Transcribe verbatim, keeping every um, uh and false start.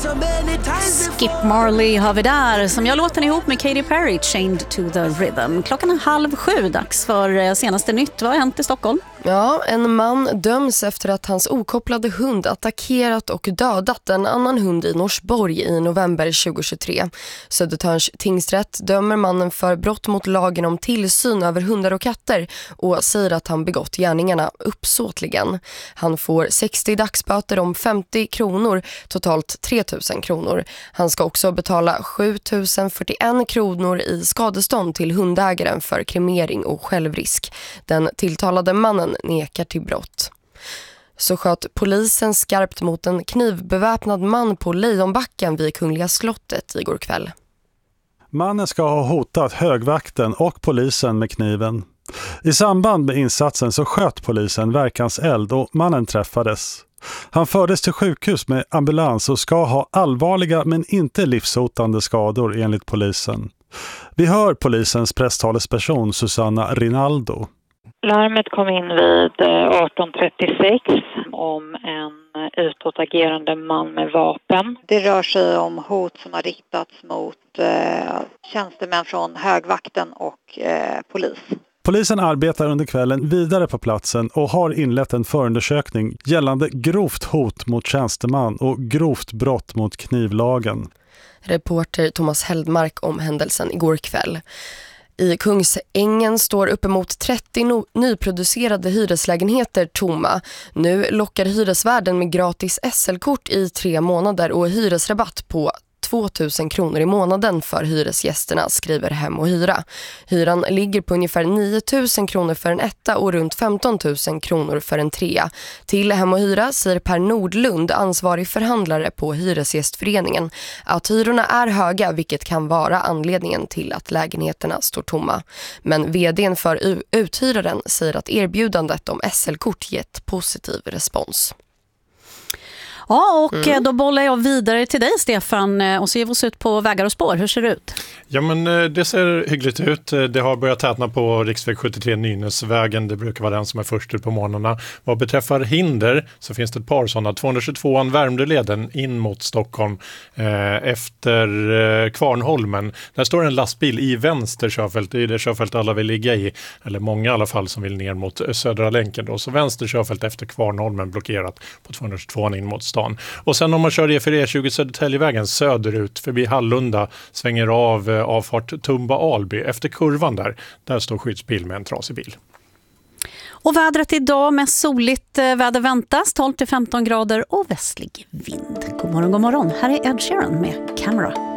Skip Marley har vi där, som jag låter ihop med Katy Perry, Chained to the Rhythm. Klockan är halv sju, dags för senaste nytt. Vad har hänt i Stockholm? Ja, en man döms efter att hans okopplade hund attackerat och dödat en annan hund i Norsborg i november tjugohundratjugotre. Södertörns tingsrätt dömer mannen för brott mot lagen om tillsyn över hundar och katter och säger att han begått gärningarna uppsåtligen. Han får sextio dagsböter om femtio kronor, totalt tre tusen kronor. Han ska också betala sju tusen fyrtioen kronor i skadestånd till hundägaren för kremering och självrisk. Den tilltalade mannen nekar till brott. Så sköt polisen skarpt mot en knivbeväpnad man på Lejonbacken vid Kungliga slottet igår kväll. Mannen ska ha hotat högvakten och polisen med kniven. I samband med insatsen så sköt polisen verkanseld och mannen träffades. Han fördes till sjukhus med ambulans och ska ha allvarliga men inte livshotande skador enligt polisen. Vi hör polisens presstalesperson Susanna Rinaldo. Larmet kom in vid arton trettiosex om en utåtagerande man med vapen. Det rör sig om hot som har riktats mot eh, tjänstemän från högvakten och eh, polis. Polisen arbetar under kvällen vidare på platsen och har inlett en förundersökning gällande grovt hot mot tjänsteman och grovt brott mot knivlagen. Reporter Thomas Heldmark om händelsen igår kväll. I Kungsängen står uppemot trettio no- nyproducerade hyreslägenheter tomma. Nu lockar hyresvärden med gratis S L-kort i tre månader och hyresrabatt på två tusen kronor i månaden för hyresgästerna, skriver Hem och Hyra. Hyran ligger på ungefär nio tusen kronor för en etta och runt femton tusen kronor för en trea. Till Hem och Hyra säger Per Nordlund, ansvarig förhandlare på Hyresgästföreningen, att hyrorna är höga, vilket kan vara anledningen till att lägenheterna står tomma. Men vdn för U- uthyraren säger att erbjudandet om S L-kort gett positiv respons. Ja, och mm. då bollar jag vidare till dig, Stefan, och så ger vi oss ut på vägar och spår. Hur ser det ut? Ja, men det ser hyggligt ut. Det har börjat tätna på riksväg sjuttiotre Nynäsvägen. Det brukar vara den som är först ut på morgnarna. Vad beträffar hinder så finns det ett par sådana. tvåhundratjugotvåan Värmdöleden in mot Stockholm eh, efter eh, Kvarnholmen. Där står en lastbil i vänster körfält. Det är det körfält alla vill ligga i. Eller många i alla fall som vill ner mot Södra länken. Då. Så vänster körfält efter Kvarnholmen blockerat på tvåhundratjugotvåan in mot stan. Och sen om man kör E för E tjugo Södertäljevägen söderut förbi Hallunda, svänger av eh, avfart Tumba-Alby efter kurvan där. Där står skyddsbil med en trasig bil. Och vädret idag med soligt eh, väder väntas, tolv till femton grader och västlig vind. God morgon, god morgon. Här är Ed Sheeran med Camera.